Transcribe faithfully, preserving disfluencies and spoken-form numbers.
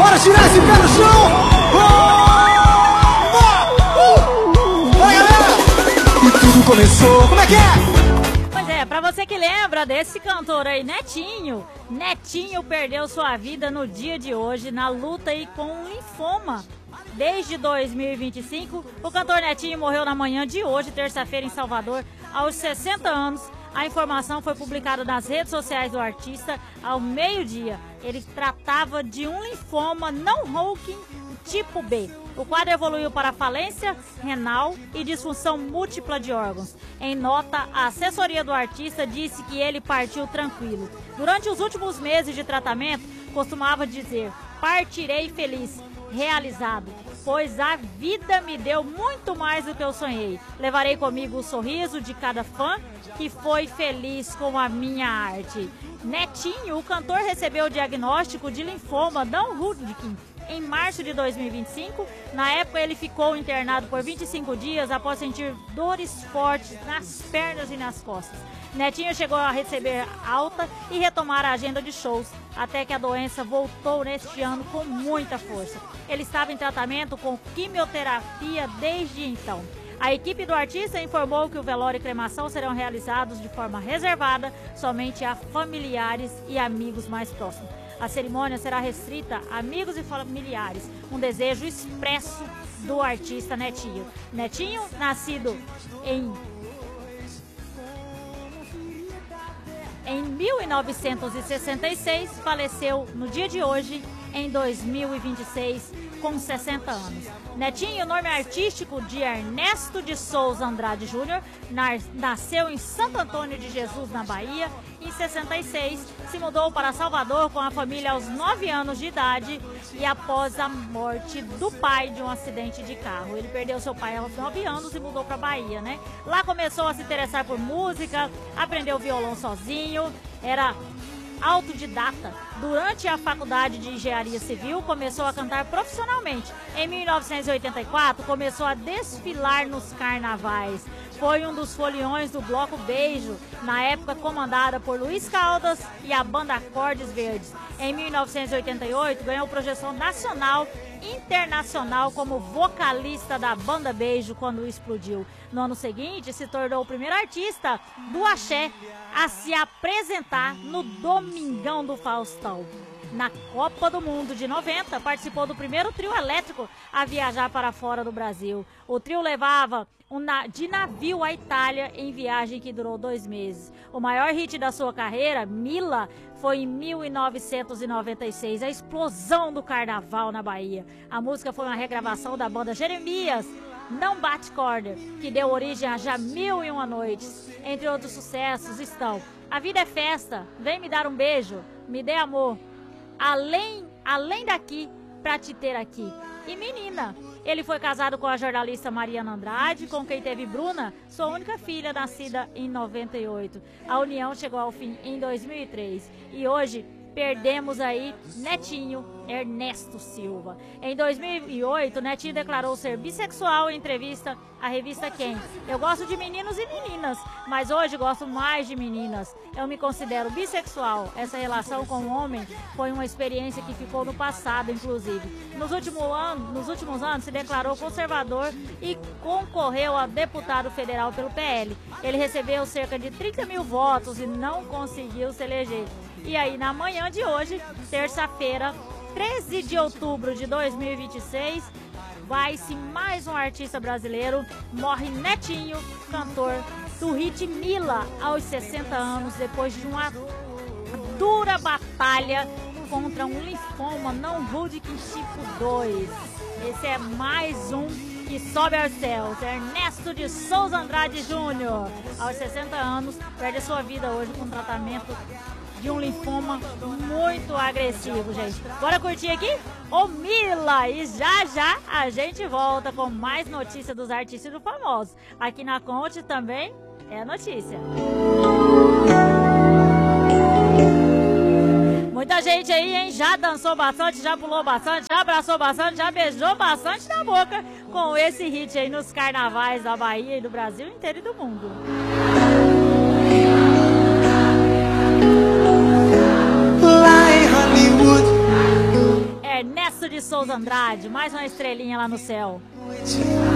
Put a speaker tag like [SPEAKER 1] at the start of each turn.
[SPEAKER 1] Bora tirar esse pé no chão! Oh! Uh! Bora, galera! E tudo começou, como é que é?
[SPEAKER 2] Pois é, pra você que lembra desse cantor aí, Netinho, Netinho perdeu sua vida no dia de hoje na luta aí com um linfoma. Desde dois mil e vinte e cinco, o cantor Netinho morreu na manhã de hoje, terça-feira, em Salvador, aos sessenta anos. A informação foi publicada nas redes sociais do artista ao meio-dia. Ele tratava de um linfoma não Hodgkin tipo B. O quadro evoluiu para falência renal e disfunção múltipla de órgãos. Em nota, a assessoria do artista disse que ele partiu tranquilo. Durante os últimos meses de tratamento, costumava dizer: "Partirei feliz, realizado, pois a vida me deu muito mais do que eu sonhei. Levarei comigo o sorriso de cada fã que foi feliz com a minha arte." Netinho, o cantor, recebeu o diagnóstico de linfoma não Hodgkin em março de dois mil e vinte e cinco. Na época, ele ficou internado por vinte e cinco dias após sentir dores fortes nas pernas e nas costas. Netinho chegou a receber alta e retomar a agenda de shows, até que a doença voltou neste ano com muita força. Ele estava em tratamento com quimioterapia desde então. A equipe do artista informou que o velório e cremação serão realizados de forma reservada somente a familiares e amigos mais próximos. A cerimônia será restrita a amigos e familiares, um desejo expresso do artista Netinho. Netinho, nascido em Em mil novecentos e sessenta e seis, faleceu no dia de hoje, em dois mil e vinte e seis, com sessenta anos. Netinho, nome artístico de Ernesto de Souza Andrade Júnior, nasceu em Santo Antônio de Jesus, na Bahia. Em sessenta e seis, se mudou para Salvador com a família aos nove anos de idade e após a morte do pai de um acidente de carro. Ele perdeu seu pai aos nove anos e mudou para Bahia, né? Lá começou a se interessar por música, aprendeu violão sozinho, era autodidata. Durante a faculdade de engenharia civil, começou a cantar profissionalmente. Em mil novecentos e oitenta e quatro, começou a desfilar nos carnavais. Foi um dos foliões do Bloco Beijo, na época comandada por Luiz Caldas e a banda Acordes Verdes. Em mil novecentos e oitenta e oito, ganhou projeção nacional e internacional como vocalista da banda Beijo quando explodiu. No ano seguinte, se tornou o primeiro artista do axé a se apresentar no Domingão do Faustão. Na Copa do Mundo de noventa, participou do primeiro trio elétrico a viajar para fora do Brasil. O trio levava um na de navio à Itália em viagem que durou dois meses. O maior hit da sua carreira, Mila, foi em mil novecentos e noventa e seis, a explosão do carnaval na Bahia. A música foi uma regravação da banda Jeremias, Não Bate Corda, que deu origem a Já Mil e Uma Noites. Entre outros sucessos estão A Vida é Festa, Vem Me Dar um Beijo, Me Dê Amor, Além, Além Daqui, Pra Te Ter Aqui e Menina. Ele foi casado com a jornalista Mariana Andrade, com quem teve Bruna, sua única filha, nascida em noventa e oito. A união chegou ao fim em dois mil e três e hoje perdemos aí Netinho Ernesto Silva. Em dois mil e oito, Netinho declarou ser bissexual em entrevista à revista Quem. Eu gosto de meninos e meninas, mas hoje gosto mais de meninas. Eu me considero bissexual. Essa relação com o homem foi uma experiência que ficou no passado, inclusive. Nos, último ano, nos últimos anos se declarou conservador e concorreu a deputado federal pelo P L. Ele recebeu cerca de trinta mil votos e não conseguiu se eleger. E aí, na manhã de hoje, terça-feira, treze de outubro de dois mil e vinte e seis, vai-se mais um artista brasileiro. Morre Netinho, cantor do hit Mila, aos sessenta anos, depois de uma dura batalha contra um linfoma não Hodgkin tipo dois. Esse é mais um que sobe aos céus. Ernesto de Souza Andrade Júnior, aos sessenta anos, perde sua vida hoje com tratamento de um linfoma muito agressivo, gente. Bora curtir aqui o Mila e já já a gente volta com mais notícia dos artistas e do famosos. Aqui na Conte também é notícia. Muita gente aí, hein? Já dançou bastante, já pulou bastante, já abraçou bastante, já beijou bastante na boca com esse hit aí nos carnavais da Bahia e do Brasil inteiro e do mundo. Ernesto Afonso de Souza Andrade, mais uma estrelinha lá no céu.